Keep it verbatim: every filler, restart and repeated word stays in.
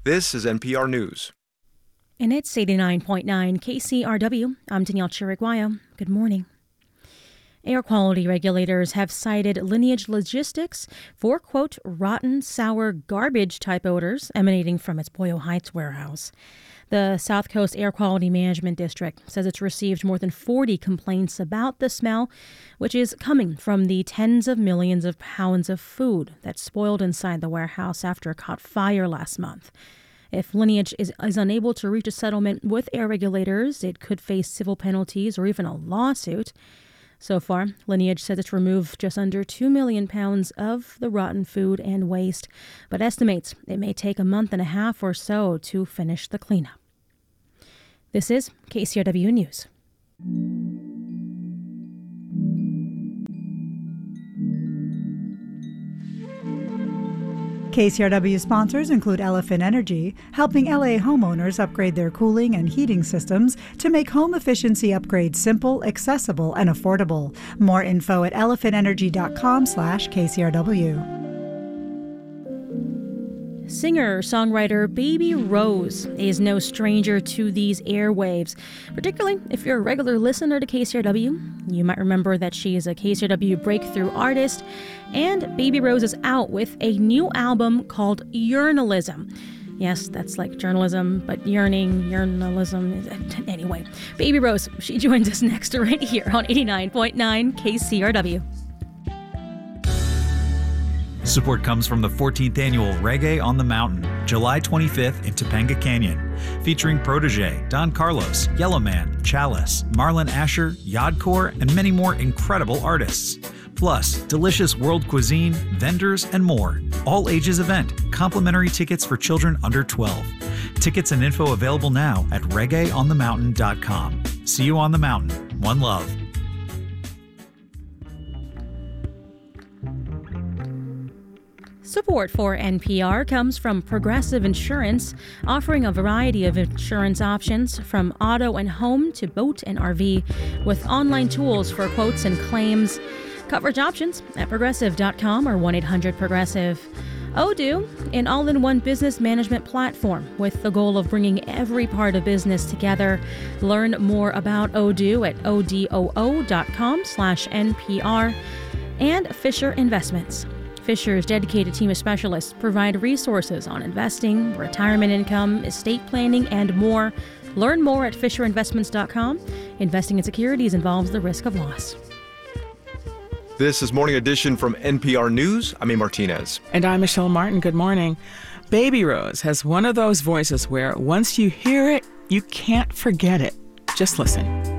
This is N P R News. And it's eighty-nine point nine K C R W. I'm Danielle Chiriguayo. Good morning. Air quality regulators have cited Lineage Logistics for, quote, rotten, sour, garbage-type odors emanating from its Boyle Heights warehouse. The South Coast Air Quality Management District says it's received more than forty complaints about the smell, which is coming from the tens of millions of pounds of food that spoiled inside the warehouse after it caught fire last month. If Lineage is, is unable to reach a settlement with air regulators, it could face civil penalties or even a lawsuit. So far, Lineage says it's removed just under two million pounds of the rotten food and waste, but estimates it may take a month and a half or so to finish the cleanup. This is K C R W News. K C R W sponsors include Elephant Energy, helping L A homeowners upgrade their cooling and heating systems to make home efficiency upgrades simple, accessible, and affordable. More info at elephant energy dot com slash K C R W. Singer-songwriter Baby Rose is no stranger to these airwaves, particularly if you're a regular listener to K C R W. You might remember that she is a K C R W breakthrough artist, and Baby Rose is out with a new album called Yearnalism. Yes, that's like journalism, but yearning, yearnalism. Anyway, Baby Rose, she joins us next right here on eighty-nine point nine K C R W. Support comes from the fourteenth Annual Reggae on the Mountain, July twenty-fifth in Topanga Canyon, featuring Protege, Don Carlos, Yellowman, Chalice, Marlon Asher, Yodcore, and many more incredible artists. Plus, delicious world cuisine, vendors, and more. All ages event, complimentary tickets for children under twelve. Tickets and info available now at reggae on the mountain dot com. See you on the mountain. One love. Support for N P R comes from Progressive Insurance, offering a variety of insurance options from auto and home to boat and R V, with online tools for quotes and claims. Coverage options at progressive dot com or one eight hundred progressive. Odoo, an all-in-one business management platform with the goal of bringing every part of business together. Learn more about Odoo at odoo dot com slash N P R. And Fisher Investments. Fisher's dedicated team of specialists provide resources on investing, retirement income, estate planning, and more. Learn more at fisher investments dot com. Investing in securities involves the risk of loss. This is Morning Edition from N P R News. I'm A. Martinez. And I'm Michelle Martin. Good morning. Baby Rose has one of those voices where once you hear it, you can't forget it. Just listen.